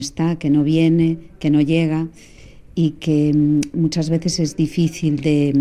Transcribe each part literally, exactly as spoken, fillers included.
está, que no viene, que no llega y que muchas veces es difícil de,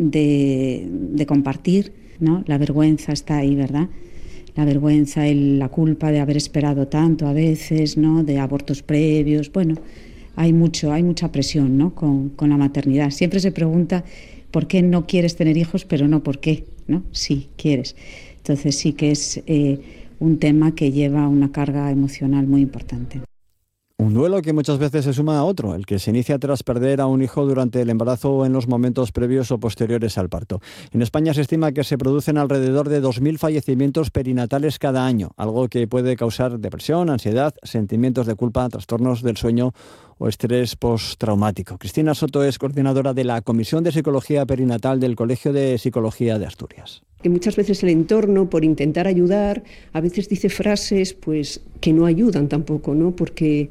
de, de compartir, ¿no? La vergüenza está ahí, ¿verdad? La vergüenza, el, la culpa de haber esperado tanto a veces, ¿no? De abortos previos, bueno, hay mucho, hay mucha presión, ¿no? Con, con la maternidad. Siempre se pregunta por qué no quieres tener hijos, pero no por qué, ¿no? Sí, quieres. Entonces sí que es eh, un tema que lleva una carga emocional muy importante. Un duelo que muchas veces se suma a otro, el que se inicia tras perder a un hijo durante el embarazo o en los momentos previos o posteriores al parto. En España se estima que se producen alrededor de dos mil fallecimientos perinatales cada año, algo que puede causar depresión, ansiedad, sentimientos de culpa, trastornos del sueño o estrés postraumático. Cristina Soto es coordinadora de la Comisión de Psicología Perinatal del Colegio de Psicología de Asturias. Que muchas veces el entorno, por intentar ayudar, a veces dice frases pues que no ayudan tampoco, ¿no? Porque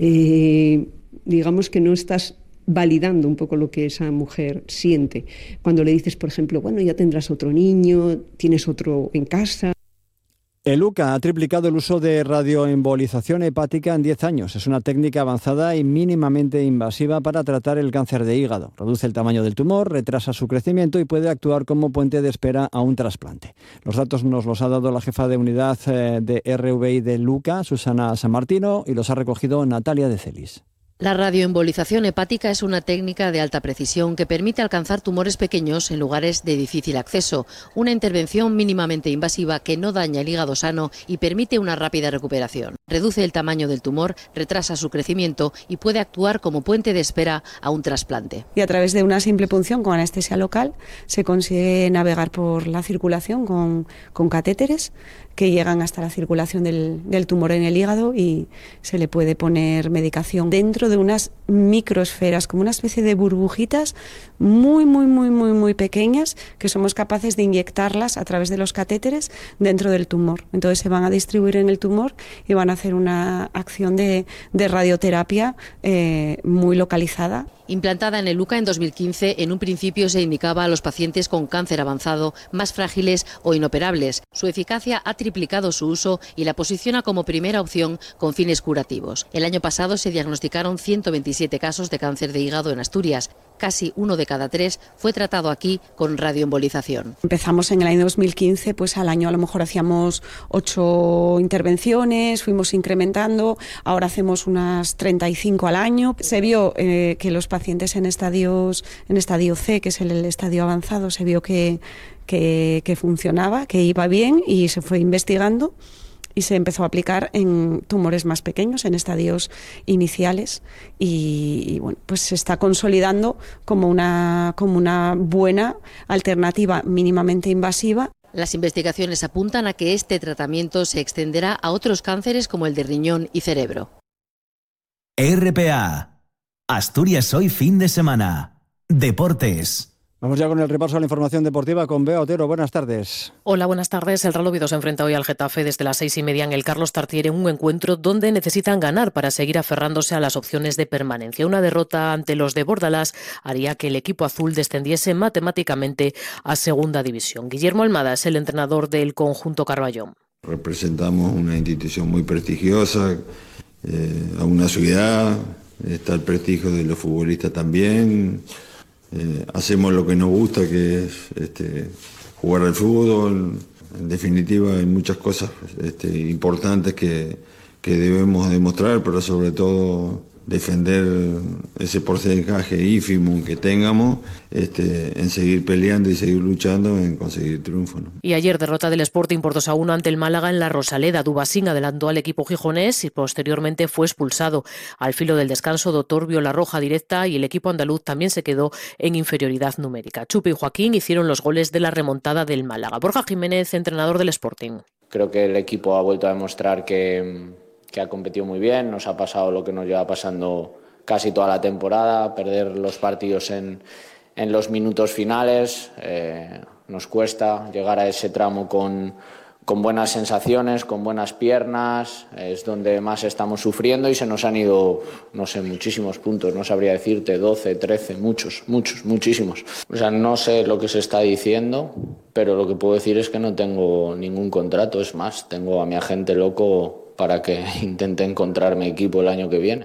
eh, digamos que no estás validando un poco lo que esa mujer siente. Cuando le dices, por ejemplo, bueno, ya tendrás otro niño, tienes otro en casa. El U C A ha triplicado el uso de radioembolización hepática en diez años. Es una técnica avanzada y mínimamente invasiva para tratar el cáncer de hígado. Reduce el tamaño del tumor, retrasa su crecimiento y puede actuar como puente de espera a un trasplante. Los datos nos los ha dado la jefa de unidad de R V I del U C A, Susana Sanmartino, y los ha recogido Natalia de Celis. La radioembolización hepática es una técnica de alta precisión que permite alcanzar tumores pequeños en lugares de difícil acceso, una intervención mínimamente invasiva que no daña el hígado sano y permite una rápida recuperación. Reduce el tamaño del tumor, retrasa su crecimiento y puede actuar como puente de espera a un trasplante. Y a través de una simple punción con anestesia local se consigue navegar por la circulación con, con catéteres que llegan hasta la circulación del, del tumor en el hígado y se le puede poner medicación dentro de unas microesferas, como una especie de burbujitas muy, muy, muy, muy, muy pequeñas que somos capaces de inyectarlas a través de los catéteres dentro del tumor. Entonces se van a distribuir en el tumor y van a hacer una acción de, de radioterapia eh, muy localizada. Implantada en el U C A en dos mil quince, en un principio se indicaba a los pacientes con cáncer avanzado, más frágiles o inoperables. Su eficacia ha triplicado su uso y la posiciona como primera opción con fines curativos. El año pasado se diagnosticaron ciento veintisiete casos de cáncer de hígado en Asturias. Casi uno de cada tres fue tratado aquí con radioembolización. Empezamos en el año dos mil quince, pues al año a lo mejor hacíamos ocho intervenciones, fuimos incrementando, ahora hacemos unas treinta y cinco al año. Se vio eh, que los pacientes en estadios, en estadio C, que es el, el estadio avanzado, se vio que, que, que funcionaba, que iba bien y se fue investigando. Y se empezó a aplicar en tumores más pequeños, en estadios iniciales y, y bueno, pues se está consolidando como una, como una buena alternativa mínimamente invasiva. Las investigaciones apuntan a que este tratamiento se extenderá a otros cánceres como el de riñón y cerebro. R P A, Asturias hoy fin de semana. Deportes. Vamos ya con el repaso a la información deportiva con Bea Otero. Buenas tardes. Hola, buenas tardes. El Real Oviedo se enfrenta hoy al Getafe desde las seis y media en el Carlos Tartiere, en un encuentro donde necesitan ganar para seguir aferrándose a las opciones de permanencia. Una derrota ante los de Bordalás haría que el equipo azul descendiese matemáticamente a segunda división. Guillermo Almada es el entrenador del conjunto Carballón. Representamos una institución muy prestigiosa, eh, a una ciudad, está el prestigio de los futbolistas también. Eh, hacemos lo que nos gusta, que es este, jugar al fútbol. En definitiva hay muchas cosas este, importantes que, que debemos demostrar, pero sobre todo defender ese porcentaje ínfimo que tengamos, este, en seguir peleando y seguir luchando en conseguir triunfo, ¿no? Y ayer derrota del Sporting por dos a uno ante el Málaga en la Rosaleda. Dubasín adelantó al equipo gijonés y posteriormente fue expulsado. Al filo del descanso, Doctor vio la roja directa y el equipo andaluz también se quedó en inferioridad numérica. Chupi y Joaquín hicieron los goles de la remontada del Málaga. Borja Jiménez, entrenador del Sporting. Creo que el equipo ha vuelto a demostrar que que ha competido muy bien, nos ha pasado lo que nos lleva pasando casi toda la temporada, perder los partidos en, en los minutos finales, eh, nos cuesta llegar a ese tramo con, con buenas sensaciones, con buenas piernas, es donde más estamos sufriendo y se nos han ido, no sé, muchísimos puntos, no sabría decirte, doce, trece, muchos, muchos, muchísimos. O sea, no sé lo que se está diciendo, pero lo que puedo decir es que no tengo ningún contrato, es más, tengo a mi agente loco para que intente encontrarme equipo el año que viene.